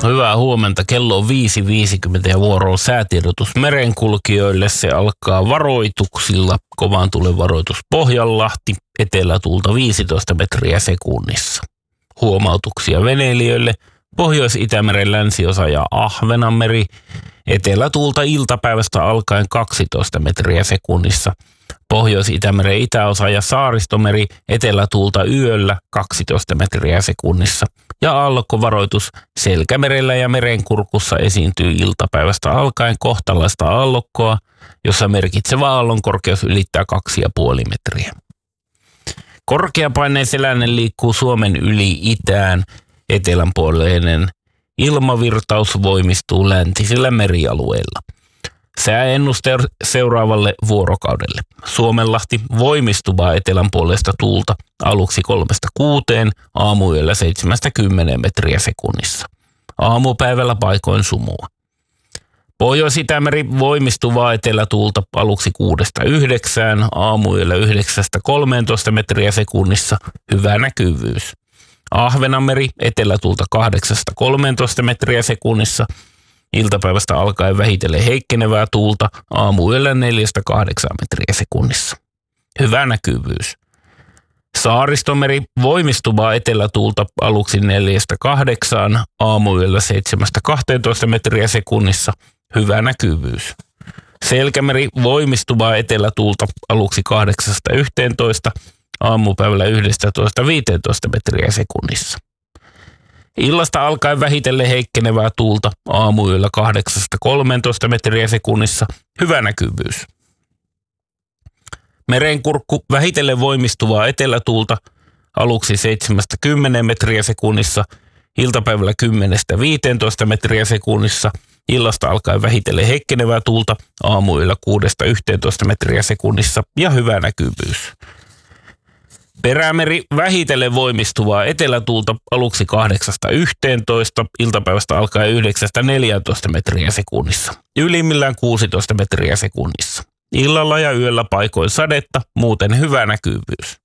Hyvää huomenta. Kello on 5.50 ja vuoro on säätiedotus merenkulkijoille. Se alkaa varoituksilla. Kovan tuulen varoitus Pohjanlahti. Etelätuulta 15 metriä sekunnissa. Huomautuksia veneilijöille. Pohjois-Itämeren länsiosa ja Ahvenanmeri. Etelätuulta iltapäivästä alkaen 12 metriä sekunnissa. Pohjois-Itämeren itäosa ja Saaristomeri etelätuulta yöllä 12 metriä sekunnissa. Ja aallokkovaroitus Selkämerellä ja Merenkurkussa esiintyy iltapäivästä alkaen kohtalaista aallokkoa, jossa merkitsevä aallonkorkeus ylittää 2,5 metriä. Korkeapaineen selänen liikkuu Suomen yli itään. Etelänpuoleinen ilmavirtaus voimistuu läntisillä merialueilla. Sääennuste seuraavalle vuorokaudelle. Suomenlahti voimistuvaa etelänpuolesta tuulta aluksi 3-6, aamuyöllä 7-10 metriä sekunnissa. Aamupäivällä paikoin sumua. Pohjois-Itämeri voimistuvaa etelätuulta aluksi 6-9, aamuyöllä 9-13 metriä sekunnissa. Hyvä näkyvyys. Ahvenanmeri etelätuulta 8-13 metriä sekunnissa. Iltapäivästä alkaen vähitellen heikkenevää tuulta aamuyöllä 4-8 metriä sekunnissa. Hyvä näkyvyys. Saaristomeri voimistuvaa etelätuulta aluksi 4-8, aamuyöllä 7-12 metriä sekunnissa. Hyvä näkyvyys. Selkämeri voimistuvaa etelätuulta aluksi 8-11, aamupäivällä 11-15 metriä sekunnissa. Illasta alkaen vähitellen heikkenevää tuulta aamuyöllä 8-13 metriä sekunnissa. Hyvä näkyvyys. Merenkurkku vähitellen voimistuvaa etelätuulta aluksi 7-10 metriä sekunnissa. Iltapäivällä 10-15 metriä sekunnissa. Illasta alkaen vähitellen heikkenevää tuulta aamuyöllä 6-11 metriä sekunnissa ja hyvä näkyvyys. Perämeri vähitellen voimistuvaa etelätuulta aluksi 8-11, iltapäivästä alkaen 9-14 metriä sekunnissa. Ylimmillään 16 metriä sekunnissa. Illalla ja yöllä paikoin sadetta, muuten hyvä näkyvyys.